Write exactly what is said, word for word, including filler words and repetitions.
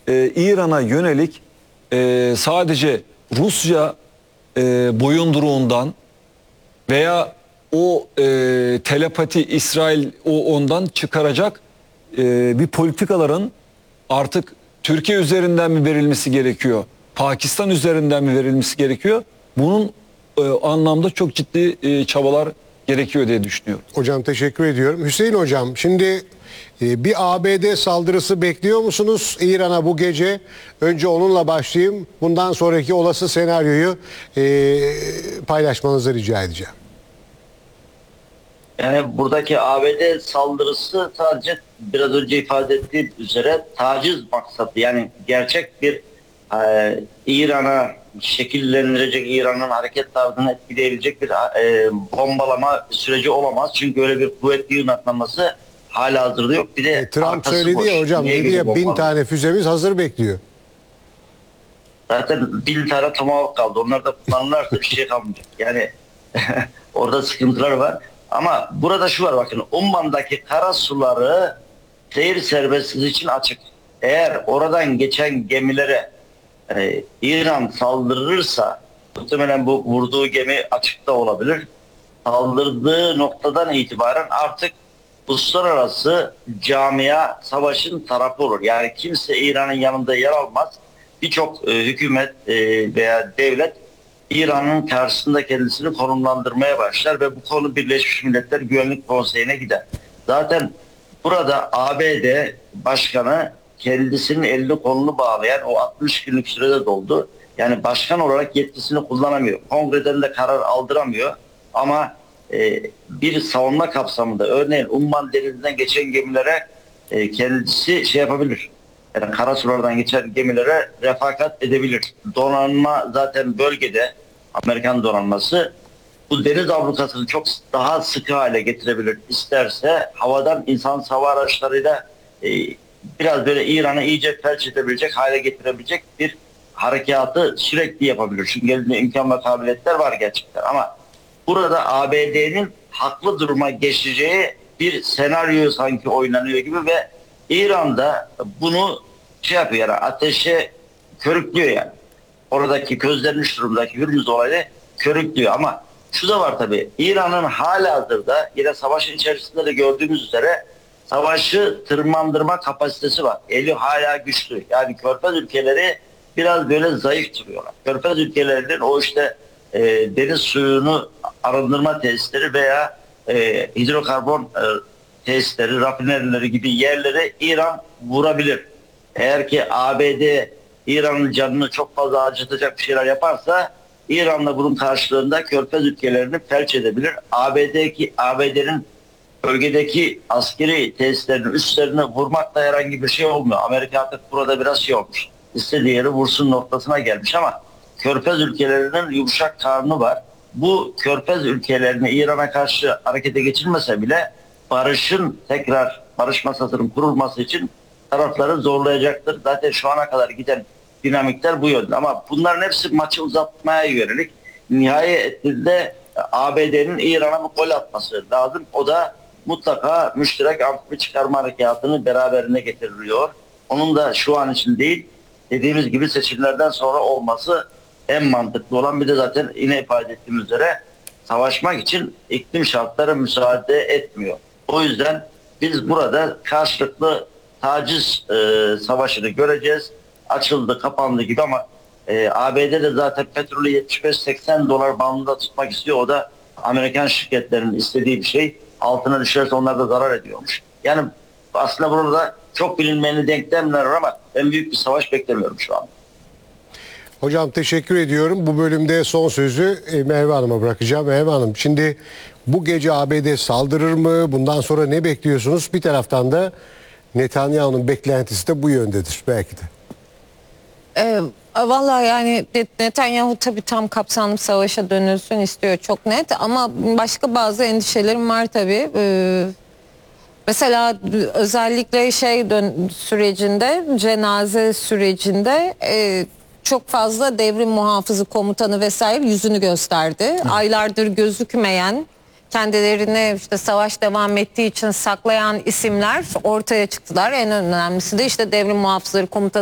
e, İran'a yönelik e, sadece Rusya e, boyunduruğundan veya o e, telepati İsrail o ondan çıkaracak e, bir politikaların artık Türkiye üzerinden mi verilmesi gerekiyor? Pakistan üzerinden mi verilmesi gerekiyor? Bunun e, anlamda çok ciddi e, çabalar gerekiyor diye düşünüyorum. Hocam teşekkür ediyorum. Hüseyin hocam, şimdi e, bir A B D saldırısı bekliyor musunuz İran'a bu gece? Önce onunla başlayayım. Bundan sonraki olası senaryoyu e, paylaşmanızı rica edeceğim. Yani buradaki A B D saldırısı sadece biraz önce ifade ettiğim üzere taciz maksatlı, yani gerçek bir e, İran'a şekillendirecek, İran'ın hareket tarzını etkileyebilecek bir e, bombalama süreci olamaz. Çünkü öyle bir kuvvetli yönetmenmesi hala hazırda yok. Bir de E, Trump arkası söyledi boş. ya hocam, Niye dedi ya bin bombalama? tane füzemiz hazır bekliyor. Zaten bin tane tomahawk kaldı. Onlar da kullanırlarsa bir şey kalmayacak. Yani orada sıkıntılar var. Ama burada şu var, bakın, Umman'daki kara suları seyir serbestliği için açık. Eğer oradan geçen gemilere e, İran saldırırsa, muhtemelen bu vurduğu gemi açıkta olabilir. Saldırdığı noktadan itibaren artık uluslararası camia savaşın tarafı olur. Yani kimse İran'ın yanında yer almaz. Birçok e, hükümet e, veya devlet İran'ın karşısında kendisini konumlandırmaya başlar ve bu konu Birleşmiş Milletler Güvenlik Konseyi'ne gider. Zaten burada A B D Başkanı kendisinin elini kolunu bağlayan o altmış günlük sürede doldu. Yani başkan olarak yetkisini kullanamıyor. Kongreden de karar aldıramıyor. Ama e, bir savunma kapsamında, örneğin Umman Denizi'nden geçen gemilere e, kendisi şey yapabilir. Yani kara sulardan geçen gemilere refakat edebilir. Donanma zaten bölgede, Amerikan donanması bu deniz ablukasını çok daha sıkı hale getirebilir. İsterse havadan insan hava araçlarıyla e, biraz böyle İran'ı iyice felç edebilecek, hale getirebilecek bir harekatı sürekli yapabilir. Çünkü elinde imkan ve kabiliyetler var gerçekten. Ama burada A B D'nin haklı duruma geçeceği bir senaryo sanki oynanıyor gibi ve İran'da bunu şey yapıyor, yani ateşe körüklüyor yani. Oradaki közlenmiş durumdaki Hürmüz olayı körüklüyor. Ama şu da var tabii, İran'ın halihazırda yine savaşın içerisinde de gördüğümüz üzere savaşı tırmandırma kapasitesi var. Eli hala güçlü. Yani Körfez ülkeleri biraz böyle zayıf duruyorlar. Körfez ülkelerinin o işte e, deniz suyunu arındırma tesisleri veya e, hidrokarbon e, tesisleri, rafinerileri gibi yerlere İran vurabilir. Eğer ki A B D İran'ın canını çok fazla acıtacak bir şeyler yaparsa İran'la bunun karşılığında Körfez ülkelerini felç edebilir. A B D'deki A B D'nin bölgedeki askeri tesislerini, üslerini vurmakla herhangi bir şey olmuyor. Amerika artık burada biraz şey olmuş. İstediği yeri vursun noktasına gelmiş ama Körfez ülkelerinin yumuşak karnı var. Bu Körfez ülkelerini İran'a karşı harekete geçirmese bile barışın tekrar barış masasının kurulması için tarafları zorlayacaktır. Zaten şu ana kadar giden dinamikler bu yönde. Ama bunların hepsi maçı uzatmaya yönelik. Nihayetinde A B D'nin İran'a bir gol atması lazım. O da mutlaka müşterek amfi çıkarma harekatını beraberine getiriyor. Onun da şu an için değil, dediğimiz gibi seçimlerden sonra olması en mantıklı olan. Bir de zaten yine ifade ettiğim üzere savaşmak için iklim şartları müsaade etmiyor. O yüzden biz burada karşılıklı taciz e, savaşını göreceğiz. Açıldı, kapandı gibi ama e, A B D de zaten petrolü yetmiş beş seksen dolar bandında tutmak istiyor. O da Amerikan şirketlerinin istediği bir şey. Altına düşerse onlar da zarar ediyormuş. Yani aslında burada çok bilinmeyeni denklemler var ama ben büyük bir savaş beklemiyorum şu an. Hocam teşekkür ediyorum. Bu bölümde son sözü e, Merve Hanım'a bırakacağım. Merve Hanım, şimdi bu gece A B D saldırır mı? Bundan sonra ne bekliyorsunuz? Bir taraftan da Netanyahu'nun beklentisi de bu yöndedir belki de. Ee, Vallahi yani Netanyahu tabii tam kapsamlı savaşa dönülsün istiyor, çok net, ama başka bazı endişelerim var tabii. Ee, mesela özellikle şey dön sürecinde, cenaze sürecinde e, çok fazla devrim muhafızı komutanı vesaire yüzünü gösterdi. Hı. Aylardır gözükmeyen, kendilerini işte savaş devam ettiği için saklayan isimler ortaya çıktılar. En önemlisi de işte devrim muhafızları komutanı